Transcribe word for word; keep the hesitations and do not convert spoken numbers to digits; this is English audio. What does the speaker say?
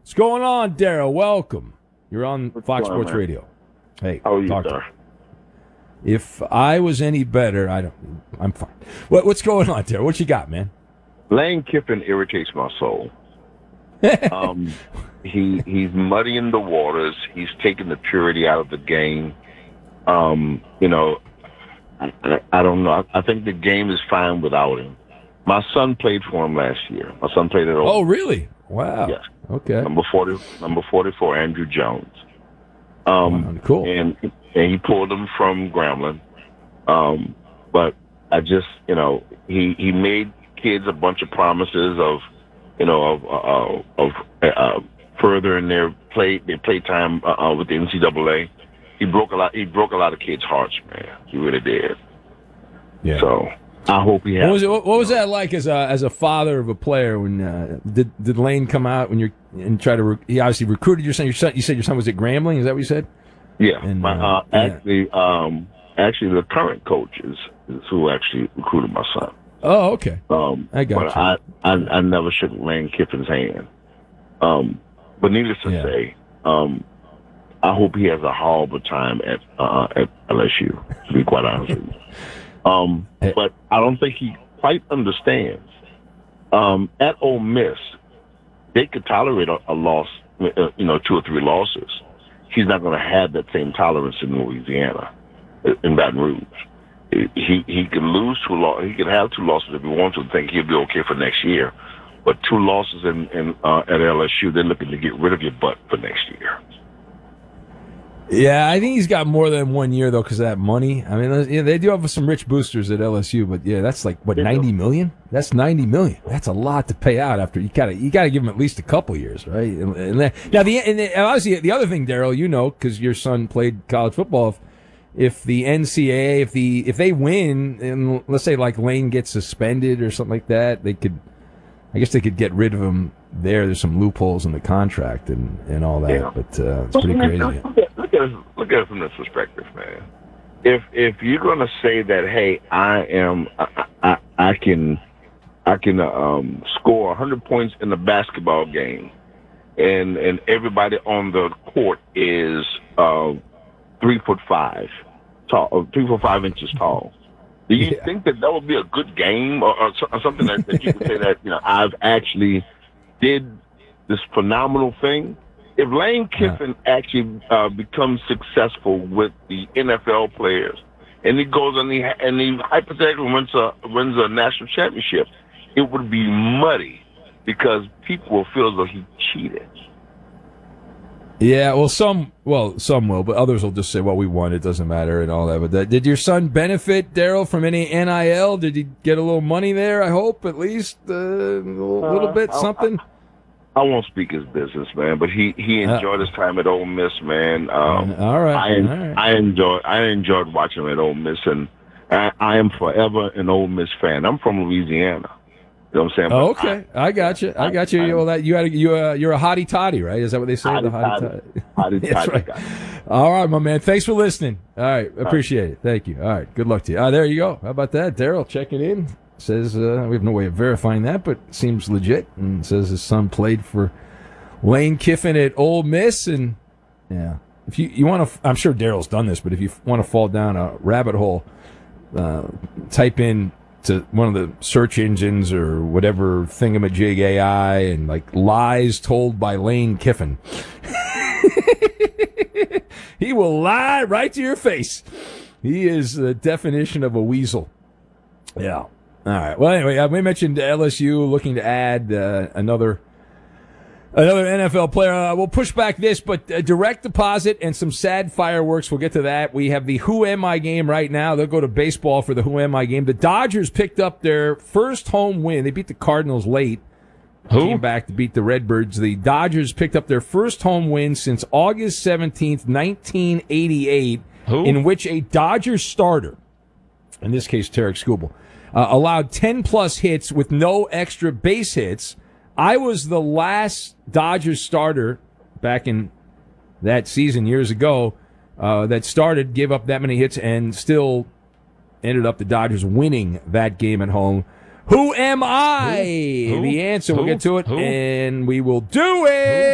What's going on, Daryl? Welcome. You're on What's Fox going on, Sports man? Radio. Hey, How are you, talk to sir? me. If I was any better, I don't. I'm fine. What, what's going on, Daryl? What you got, man? Lane Kiffin irritates my soul. um, he he's muddying the waters. He's taking the purity out of the game. Um, you know, I, I, I don't know. I, I think the game is fine without him. My son played for him last year. My son played at Ole Oh, really? Wow. Yes. Okay. Number forty, number forty-four, Andrew Jones. Um, Wow, cool. And and he pulled him from Grambling. Um, but I just, you know, he he made kids a bunch of promises of, you know, of uh, of uh, furthering their play their play time uh, with the N C double A. He broke a lot. He broke a lot of kids' hearts, man. He really did. Yeah. So I hope he has. What was it, what was that like as a as a father of a player? When uh, did did Lane come out when you're and try to re- he obviously recruited your son? Your son, you said your son was at Grambling. Is that what you said? Yeah. And, my, uh, uh, yeah. actually, um, actually, the current coach is, is who actually recruited my son. Oh, okay. Um, I got but you. I, I I never shook Lane Kiffin's hand. Um, but needless to Yeah. say, um, I hope he has a horrible time at uh, at L S U. To be quite honest with you, um, Hey. but I don't think he quite understands. Um, at Ole Miss, they could tolerate a, a loss, uh, you know, two or three losses. He's not going to have that same tolerance in Louisiana, in Baton Rouge. He he can lose two lo- He can have two losses if he wants to. Think he'll be okay for next year, but two losses in, in uh, at L S U, they're looking to get rid of your butt for next year. Yeah, I think he's got more than one year though because of that money. I mean, yeah, they do have some rich boosters at L S U, but yeah, that's like what They do. ninety million. That's ninety million. That's a lot to pay out after you gotta you gotta give him at least a couple years, right? And, and then, now the and the, obviously the other thing, Daryl, you know, because your son played college football. If, if the N C double A, if the if they win, and let's say like Lane gets suspended or something like that, they could. I guess they could get rid of him there. There's some loopholes in the contract and, and all that, Yeah. but uh, it's pretty crazy. Look at, look, at it, look at it from this perspective, man. If if you're gonna say that, hey, I am, I, I, I can, I can um, score one hundred points in a basketball game, and and everybody on the court is uh, three foot five tall, or three foot five inches tall. Do you Yeah. think that that would be a good game, or, or, so- or something that, that you could say that, you know, I've actually did this phenomenal thing? If Lane Kiffin actually uh, becomes successful with the N F L players, and he goes and he and he hypothetically wins a wins a national championship, it would be muddy because people will feel as though he cheated. Yeah, well, some well, some will, but others will just say, "Well, we won; it doesn't matter," and all that. But that, did your son benefit, Daryl, from any N I L? Did he get a little money there? I hope at least uh, a little, Uh, little bit, I- something. I won't speak his business, man, but he, he enjoyed his time at Ole Miss, man. Um, Uh, all right, I all right. I enjoyed I enjoyed watching him at Ole Miss, and I, I am forever an Ole Miss fan. I'm from Louisiana. You know what I'm saying? Oh, But okay, I, got you. I got you. I- you, well, that, you had a, you uh, you're a hottie toddy, right? Is that what they say? the hottie Hotty-toddy. toddy. Hotty That's toddy right. guy. All right, my man. Thanks for listening. All right, appreciate it. Thank you. All right, good luck to you. Ah, there you go. How about that, Daryl? Checking in says uh, we have no way of verifying that, but it seems legit. And says his son played for Lane Kiffin at Ole Miss, and yeah, if you you want to, I'm sure Daryl's done this, but if you want to fall down a rabbit hole, uh, type in to one of the search engines or whatever thingamajig A I and like lies told by Lane Kiffin. He will lie right to your face. He is the definition of a weasel. Yeah. All right. Well, anyway, uh, we mentioned L S U looking to add uh, another another N F L player. Uh, we'll push back this, but uh, direct deposit and some sad fireworks. We'll get to that. We have the Who Am I game right now. They'll go to baseball for the Who Am I game. The Dodgers picked up their first home win. They beat the Cardinals late. Who? Came back to beat the Redbirds. The Dodgers picked up their first home win since August seventeenth, nineteen eighty-eight, Who? in which a Dodgers starter, in this case Tarek Skubal, uh, allowed ten-plus hits with no extra base hits. I was the last Dodgers starter back in that season years ago uh, that started, gave up that many hits, and still ended up the Dodgers winning that game at home. Who am I? Who? The answer, we'll Who? get to it, Who? and we will do it.